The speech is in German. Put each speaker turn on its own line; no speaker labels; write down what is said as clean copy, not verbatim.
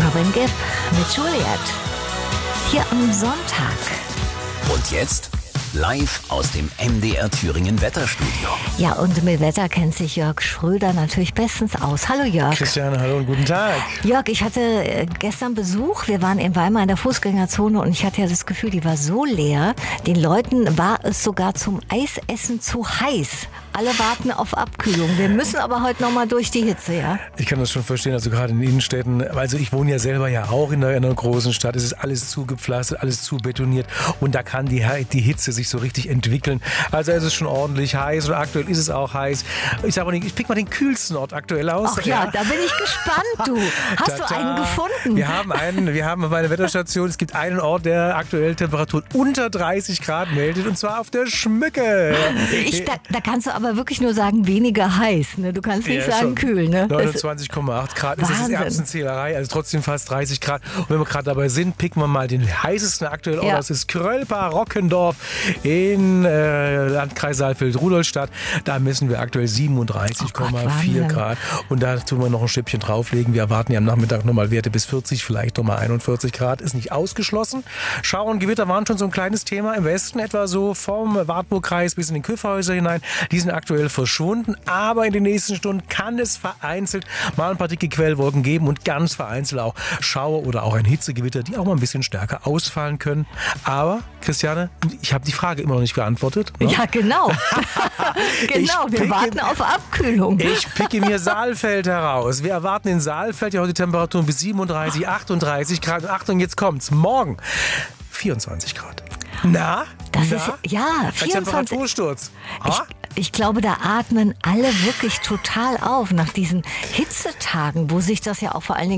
Marvin Gaye mit Juliet. Hier am Sonntag.
Und jetzt live aus dem MDR Thüringen Wetterstudio.
Ja, und mit Wetter kennt sich Jörg Schröder natürlich bestens aus. Hallo Jörg.
Christiane, hallo und guten Tag.
Jörg, ich hatte gestern Besuch. Wir waren in Weimar in der Fußgängerzone und ich hatte ja das Gefühl, die war so leer. Den Leuten war es sogar zum Eisessen zu heiß. Alle warten auf Abkühlung. Wir müssen aber heute nochmal durch die Hitze, ja?
Ich kann das schon verstehen, also gerade in den Innenstädten. Also ich wohne ja selber ja auch in einer großen Stadt. Es ist alles zugepflastert, alles zubetoniert und da kann die Hitze sich so richtig entwickeln. Also es ist schon ordentlich heiß und aktuell ist es auch heiß. Ich sage mal, ich pick mal den kühlsten Ort aktuell aus.
Ach ja, da bin ich gespannt, du. Hast du einen gefunden?
Wir haben bei der Wetterstation, es gibt einen Ort, der aktuell Temperaturen unter 30 Grad meldet und zwar auf der Schmücke.
Da kannst du aber wirklich nur sagen, weniger heiß. Ne? Du kannst nicht sagen kühl. Ne?
29,8 Grad ist das Erbsenzählerei, also trotzdem fast 30 Grad. Und wenn wir gerade dabei sind, picken wir mal den heißesten aktuell Ort. Das ist Krölper-Rockendorf in Landkreis Saalfeld-Rudolstadt. Da messen wir aktuell 37,4 Grad. Und da tun wir noch ein Stückchen drauflegen. Wir erwarten ja am Nachmittag nochmal Werte bis 40, vielleicht nochmal 41 Grad. Ist nicht ausgeschlossen. Schauer und Gewitter waren schon so ein kleines Thema im Westen, etwa so vom Wartburgkreis bis in den Küffhäuser hinein. Die sind aktuell verschwunden, aber in den nächsten Stunden kann es vereinzelt mal ein paar dicke Quellwolken geben und ganz vereinzelt auch Schauer oder auch ein Hitzegewitter, die auch mal ein bisschen stärker ausfallen können. Aber, Christiane, ich habe die Frage immer noch nicht beantwortet. Ne?
Ja, genau. Wir warten auf Abkühlung.
Ich picke mir Saalfeld heraus. Wir erwarten in Saalfeld ja heute Temperaturen bis 37, 38 Grad. Und Achtung, jetzt kommt's. Morgen 24 Grad. Na?
Das ist, ja, 24.
Ein Temperatursturz.
Ich glaube, da atmen alle wirklich total auf nach diesen Hitzetagen, wo sich das ja auch vor allen Dingen